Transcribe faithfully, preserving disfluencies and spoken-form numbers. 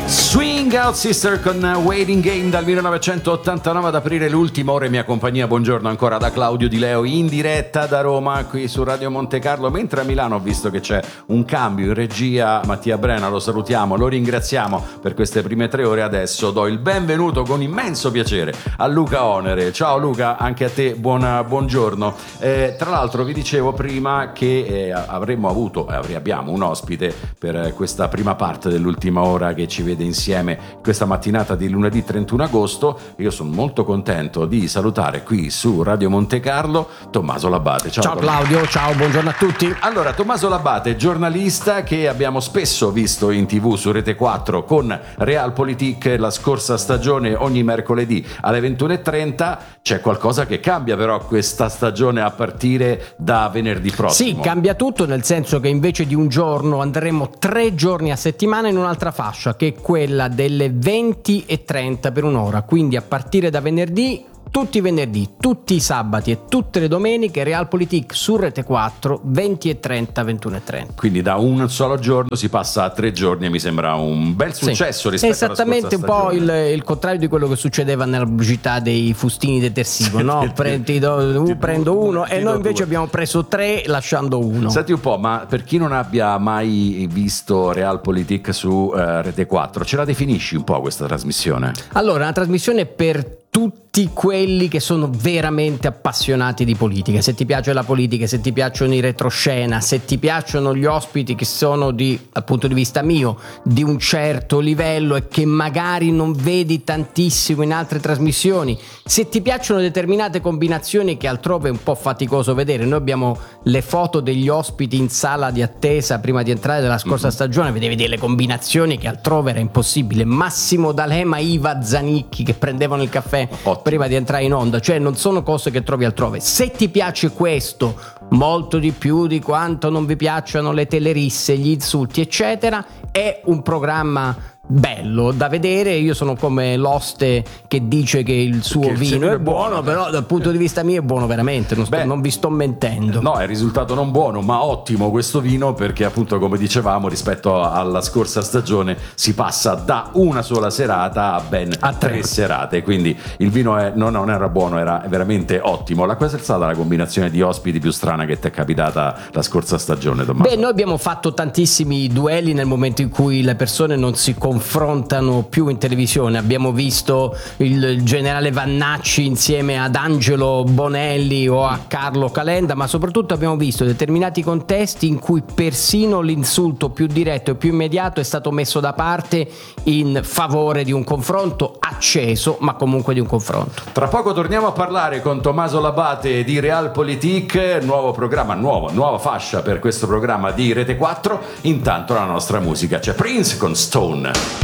Swing Out Sister con Waiting Game dal millenovecentottantanove ad aprire l'ultima ora in mia compagnia. Buongiorno ancora da Claudio Di Leo in diretta da Roma qui su Radio Monte Carlo, mentre a Milano ho visto che c'è un cambio in regia. Mattia Brena lo salutiamo, lo ringraziamo per queste prime tre ore. Adesso do il benvenuto con immenso piacere a Luca Onere. Ciao Luca, anche a te buona, buongiorno. Eh, tra l'altro vi dicevo prima che eh, avremmo avuto, eh, abbiamo un ospite per questa prima parte dell'ultima ora che ci vede insieme questa mattinata di lunedì trentuno agosto. Io sono molto contento di salutare qui su Radio Monte Carlo Tommaso Labate. Ciao, ciao Claudio, ciao, buongiorno a tutti. Allora, Tommaso Labate, giornalista che abbiamo spesso visto in tv su Rete quattro con Realpolitik la scorsa stagione ogni mercoledì alle ventuno e trenta. C'è qualcosa che cambia però questa stagione a partire da venerdì prossimo. Sì, cambia tutto, nel senso che invece di un giorno andremo tre giorni a settimana in un'altra fascia, che è quella delle venti e trenta per un'ora, quindi a partire da venerdì, tutti i venerdì, tutti i sabati e tutte le domeniche Realpolitik su Rete quattro, venti e trenta, ventuno e trenta. Quindi da un solo giorno si passa a tre giorni e mi sembra un bel successo, sì, rispetto esattamente alla scorsa un po' il, il contrario di quello che succedeva nella pubblicità dei fustini detersivo, no? Prendi, do, ti, prendo uno ti, e noi invece due. Abbiamo preso tre lasciando uno. Senti un po', ma per chi non abbia mai visto Realpolitik su uh, Rete quattro, ce la definisci un po' questa trasmissione? Allora, una trasmissione per tutti quelli che sono veramente appassionati di politica. Se ti piace la politica, se ti piacciono i retroscena, se ti piacciono gli ospiti che sono di, dal punto di vista mio, di un certo livello e che magari non vedi tantissimo in altre trasmissioni, se ti piacciono determinate combinazioni che altrove è un po' faticoso vedere. Noi abbiamo le foto degli ospiti in sala di attesa prima di entrare della scorsa mm-hmm. stagione, vedevi delle combinazioni che altrove era impossibile. Massimo D'Alema, Iva Zanicchi che prendevano il caffè Ottimo. prima di entrare in onda, cioè non sono cose che trovi altrove. Se ti piace questo molto di più di quanto non vi piacciono le telerisse, gli insulti eccetera, è un programma bello da vedere. Io sono come l'oste che dice che il suo che vino è buono, buono, però dal punto di vista mio è buono veramente, non, sto, Beh, non vi sto mentendo. No, è risultato non buono ma ottimo questo vino, perché appunto, come dicevamo, rispetto alla scorsa stagione si passa da una sola serata a ben a tre, tre serate, quindi il vino è, no, non era buono, era veramente ottimo. La questa è stata la combinazione di ospiti più strana che ti è capitata la scorsa stagione, Tommaso? Beh, noi abbiamo fatto tantissimi duelli nel momento in cui le persone non si confrontano più in televisione. Abbiamo visto il generale Vannacci insieme ad Angelo Bonelli o a Carlo Calenda, ma soprattutto abbiamo visto determinati contesti in cui persino l'insulto più diretto e più immediato è stato messo da parte in favore di un confronto acceso, ma comunque di un confronto. Tra poco torniamo a parlare con Tommaso Labate di Realpolitik, nuovo programma, nuovo, nuova fascia per questo programma di Rete quattro. Intanto la nostra musica, c'è Prince con Stone.